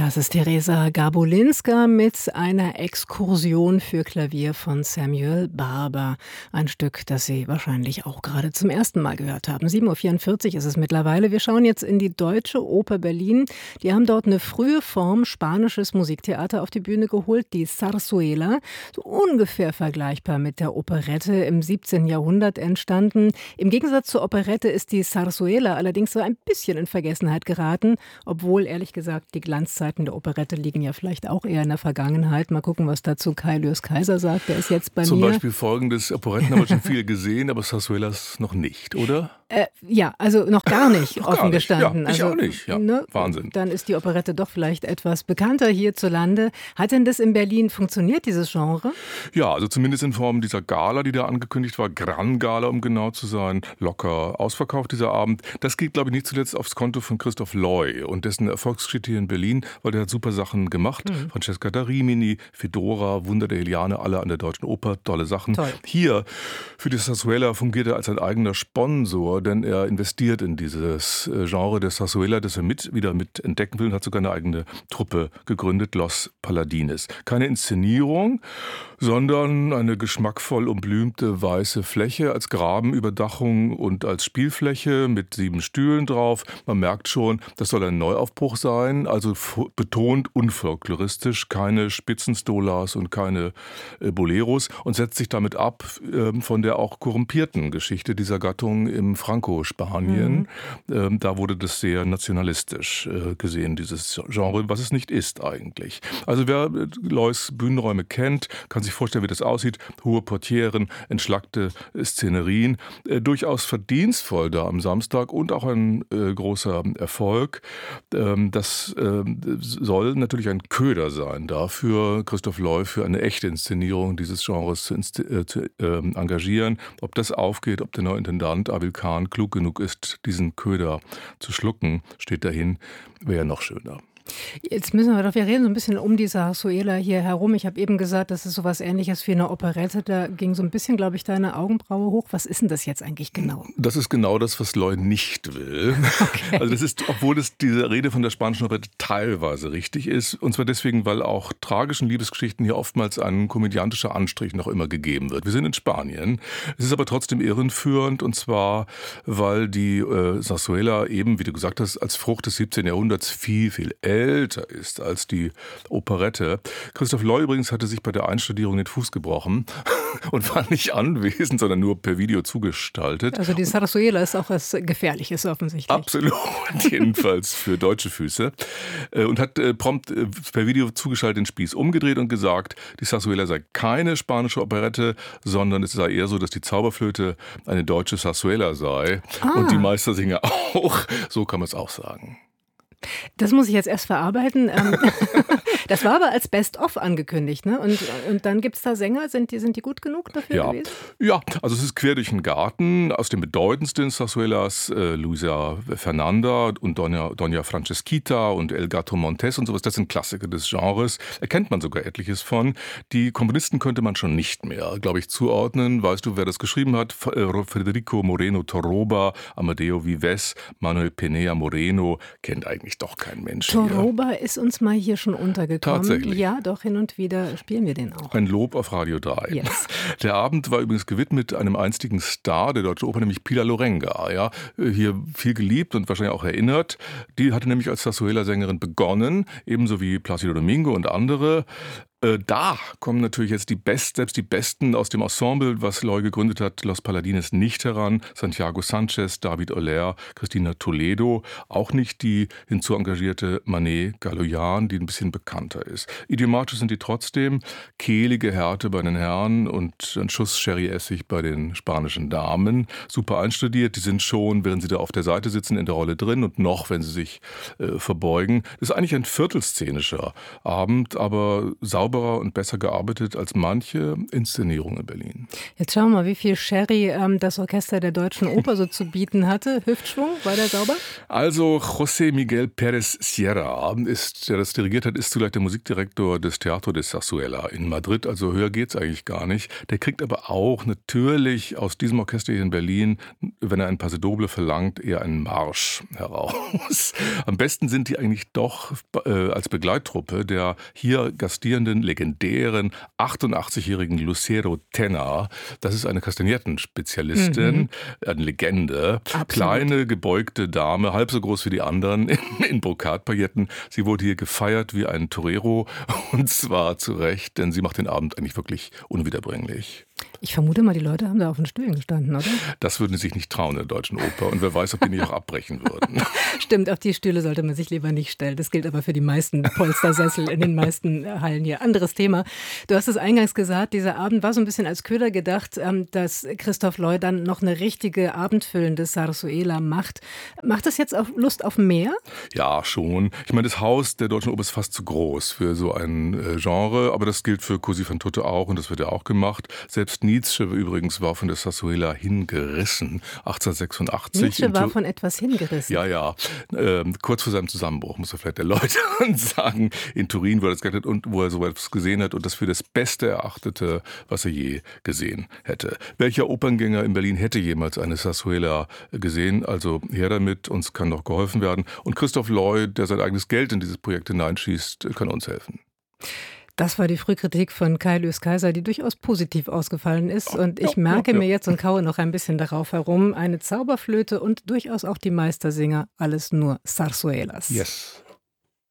Das ist Teresa Garbolinska mit einer Exkursion für Klavier von Samuel Barber. Ein Stück, das Sie wahrscheinlich auch gerade zum ersten Mal gehört haben. 7:44 Uhr ist es mittlerweile. Wir schauen jetzt in die Deutsche Oper Berlin. Die haben dort eine frühe Form spanisches Musiktheater auf die Bühne geholt, die Zarzuela. So ungefähr vergleichbar mit der Operette im 17. Jahrhundert entstanden. Im Gegensatz zur Operette ist die Zarzuela allerdings so ein bisschen in Vergessenheit geraten, obwohl, ehrlich gesagt, die Glanzzeiten der Operette liegen ja vielleicht auch eher in der Vergangenheit. Mal gucken, was dazu Kai Lürs Kaiser sagt. Der ist jetzt bei mir. Zum Beispiel folgendes: Operetten haben wir schon viel gesehen, aber Zarzuelas noch nicht, oder? Ja, also noch gar nicht, noch offen gar nicht. gestanden. Ja, ich also, auch nicht. Ja, ne? Wahnsinn. Dann ist die Operette doch vielleicht etwas bekannter hierzulande. Hat denn das in Berlin funktioniert, dieses Genre? Ja, also zumindest in Form dieser Gala, die da angekündigt war, Gran Gala, um genau zu sein, locker ausverkauft dieser Abend. Das geht, glaube ich, nicht zuletzt aufs Konto von Christoph Loy und dessen Erfolgsgeschichte hier in Berlin, weil der hat super Sachen gemacht. Francesca da Rimini, Fedora, Wunder der Eliane, alle an der Deutschen Oper, tolle Sachen. Toll. Hier für die Zarzuela fungiert er als ein eigener Sponsor, denn er investiert in dieses Genre der Zarzuela, das er wieder mit entdecken will, und hat sogar eine eigene Truppe gegründet, Los Paladines. Keine Inszenierung, sondern eine geschmackvoll umblümte weiße Fläche als Grabenüberdachung und als Spielfläche mit 7 Stühlen drauf. Man merkt schon, das soll ein Neuaufbruch sein, also betont unfolkloristisch, keine Spitzenstolas und keine Boleros, und setzt sich damit ab von der auch korrumpierten Geschichte dieser Gattung im Franco-Spanien. Da wurde das sehr nationalistisch gesehen, dieses Genre, was es nicht ist eigentlich. Also wer Loys Bühnenräume kennt, kann sich vorstellen, wie das aussieht. Hohe Portieren, entschlackte Szenerien. Durchaus verdienstvoll da am Samstag und auch ein großer Erfolg. Das soll natürlich ein Köder sein dafür, Christoph Loy für eine echte Inszenierung dieses Genres zu engagieren. Ob das aufgeht, ob der neue Intendant Abel Kahn klug genug ist, diesen Köder zu schlucken, steht dahin, wäre ja noch schöner. Jetzt müssen wir reden so ein bisschen um die Zarzuela hier herum. Ich habe eben gesagt, das ist sowas Ähnliches wie eine Operette. Da ging so ein bisschen, glaube ich, deine Augenbraue hoch. Was ist denn das jetzt eigentlich genau? Das ist genau das, was Loy nicht will. Okay. Also das ist, obwohl diese Rede von der spanischen Operette teilweise richtig ist, und zwar deswegen, weil auch tragischen Liebesgeschichten hier oftmals ein komödiantischer Anstrich noch immer gegeben wird. Wir sind in Spanien. Es ist aber trotzdem irreführend, und zwar, weil die Zarzuela eben, wie du gesagt hast, als Frucht des 17. Jahrhunderts viel, viel älter ist als die Operette. Christoph Loy übrigens hatte sich bei der Einstudierung den Fuß gebrochen und war nicht anwesend, sondern nur per Video zugestaltet. Also die Zarzuela ist auch was Gefährliches offensichtlich. Absolut, jedenfalls für deutsche Füße. Und hat prompt per Video zugeschaltet den Spieß umgedreht und gesagt, die Zarzuela sei keine spanische Operette, sondern es sei eher so, dass die Zauberflöte eine deutsche Zarzuela sei. Und die Meistersinger auch. So kann man es auch sagen. Das muss ich jetzt erst verarbeiten. Das war aber als Best-of angekündigt, ne? Und dann gibt es da Sänger, sind die gut genug dafür gewesen? Ja, also es ist quer durch den Garten. Aus den bedeutendsten Zarzuelas, Luisa Fernanda und Doña Francisquita und El Gato Montes und sowas, das sind Klassiker des Genres. Erkennt man sogar etliches von. Die Komponisten könnte man schon nicht mehr, glaube ich, zuordnen. Weißt du, wer das geschrieben hat? Federico Moreno Torroba, Amadeo Vives, Manuel Pinea Moreno, kennt eigentlich doch kein Mensch. Torroba ist uns mal hier schon untergekommen. Tatsächlich. Ja, doch, hin und wieder spielen wir den auch. Ein Lob auf Radio 3. Yes. Der Abend war übrigens gewidmet einem einstigen Star der Deutschen Oper, nämlich Pilar Lorenga. Ja, hier viel geliebt und wahrscheinlich auch erinnert. Die hatte nämlich als Zarzuela-Sängerin begonnen, ebenso wie Plácido Domingo und andere. Da kommen natürlich jetzt selbst die Besten aus dem Ensemble, was Loy gegründet hat, Los Paladines, nicht heran. Santiago Sanchez, David Oller, Christina Toledo, auch nicht die hinzuengagierte Manet Galoyan, die ein bisschen bekannter ist. Idiomatisch sind die trotzdem, kehlige Härte bei den Herren und ein Schuss Sherry-Essig bei den spanischen Damen. Super einstudiert, die sind schon, während sie da auf der Seite sitzen, in der Rolle drin, und noch, wenn sie sich verbeugen. Das ist eigentlich ein viertelszenischer Abend, aber sauber sauberer und besser gearbeitet als manche Inszenierung in Berlin. Jetzt schauen wir mal, wie viel Sherry das Orchester der Deutschen Oper so zu bieten hatte. Hüftschwung, war der sauber? Also José Miguel Pérez Sierra, der das dirigiert hat, ist zugleich der Musikdirektor des Teatro de Zarzuela in Madrid. Also höher geht's eigentlich gar nicht. Der kriegt aber auch natürlich aus diesem Orchester hier in Berlin, wenn er ein Paso Doble verlangt, eher einen Marsch heraus. Am besten sind die eigentlich doch als Begleittruppe der hier gastierenden, legendären 88-jährigen Lucero Tenna. Das ist eine Kastagnettenspezialistin, eine Legende. Absolut. Kleine, gebeugte Dame, halb so groß wie die anderen in Brokatpailletten. Sie wurde hier gefeiert wie ein Torero und zwar zu Recht, denn sie macht den Abend eigentlich wirklich unwiederbringlich. Ich vermute mal, die Leute haben da auf den Stühlen gestanden, oder? Das würden sie sich nicht trauen in der Deutschen Oper. Und wer weiß, ob die nicht auch abbrechen würden. Stimmt, auf die Stühle sollte man sich lieber nicht stellen. Das gilt aber für die meisten Polstersessel in den meisten Hallen hier. Anderes Thema. Du hast es eingangs gesagt, dieser Abend war so ein bisschen als Köder gedacht, dass Christoph Loy dann noch eine richtige abendfüllende Zarzuela macht. Macht das jetzt auch Lust auf mehr? Ja, schon. Ich meine, das Haus der Deutschen Oper ist fast zu groß für so ein Genre. Aber das gilt für Cosi fan tutte auch und das wird ja auch gemacht. Selbst Nietzsche übrigens war von der Zarzuela hingerissen, 1886. Nietzsche war von etwas hingerissen? Ja. Kurz vor seinem Zusammenbruch, muss er vielleicht erläutern, sagen, in Turin, wo er das gehabt hat und wo er so etwas gesehen hat und das für das Beste erachtete, was er je gesehen hätte. Welcher Operngänger in Berlin hätte jemals eine Zarzuela gesehen? Also her damit, uns kann noch geholfen werden. Und Christoph Loy, der sein eigenes Geld in dieses Projekt hineinschießt, kann uns helfen. Das war die Frühkritik von Kai Lys Kaiser, die durchaus positiv ausgefallen ist. Und ich merke mir jetzt und kaue noch ein bisschen darauf herum. Eine Zauberflöte und durchaus auch die Meistersinger, alles nur Zarzuelas. Yes.